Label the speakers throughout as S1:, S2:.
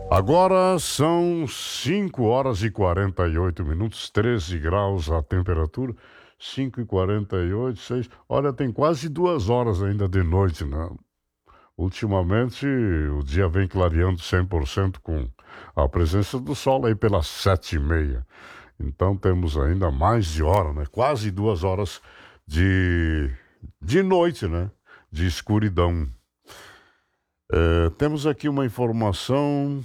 S1: Agora são 5 horas e 48 minutos, 13 graus a temperatura, 5 e 48, 6. Olha, tem quase 2 horas ainda de noite, né? Ultimamente o dia vem clareando 100% com a presença do sol aí pelas 7h30. Então temos ainda mais de hora, né? Quase 2 horas de, de noite, né? De escuridão. Temos aqui uma informação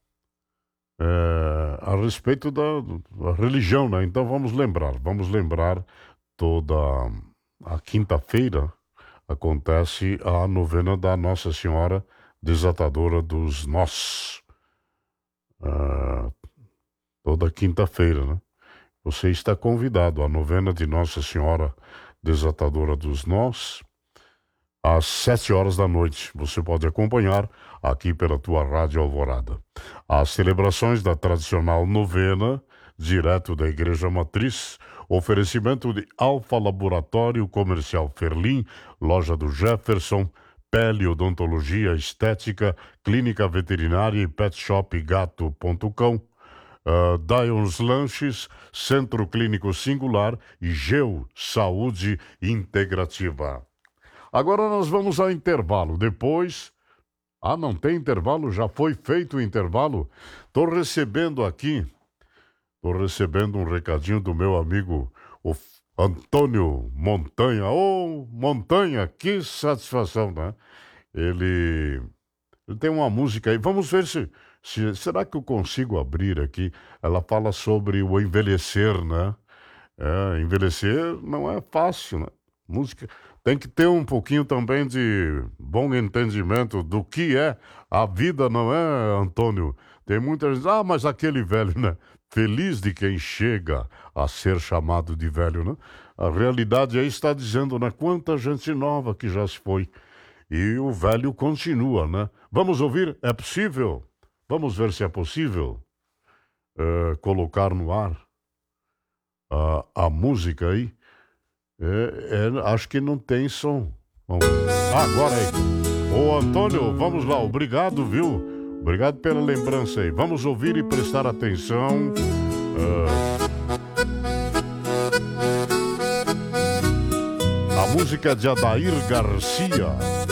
S1: a respeito da religião, né? Então vamos lembrar toda a quinta-feira acontece a novena da Nossa Senhora Desatadora dos Nós. Toda quinta-feira, né? Você está convidado à novena de Nossa Senhora Desatadora dos Nós às 7 horas da noite. Você pode acompanhar aqui pela tua Rádio Alvorada. As celebrações da tradicional novena, direto da Igreja Matriz, oferecimento de Alfa Laboratório Comercial Ferlim, Loja do Jefferson, Pele Odontologia Estética, Clínica Veterinária e Pet Shop Gato.com, Dions Lanches, Centro Clínico Singular e Geo Saúde Integrativa. Agora nós vamos ao intervalo. Depois... não tem intervalo? Já foi feito o intervalo? Estou recebendo um recadinho do meu amigo, o Antônio Montanha. Ô, Montanha, que satisfação, né? Ele tem uma música aí. Vamos ver será que eu consigo abrir aqui? Ela fala sobre o envelhecer, né? Envelhecer não é fácil, né? Música tem que ter um pouquinho também de bom entendimento do que é a vida, não é, Antônio? Tem muita gente, mas aquele velho, né? Feliz de quem chega a ser chamado de velho, né? A realidade aí está dizendo, né? Quanta gente nova que já se foi. E o velho continua, né? Vamos ouvir? É possível? Vamos ver se é possível colocar no ar a música aí. Acho que não tem som. Agora aí. Ô Antônio, vamos lá, obrigado, viu? Obrigado pela lembrança aí. Vamos ouvir e prestar atenção. A música de Adair Garcia.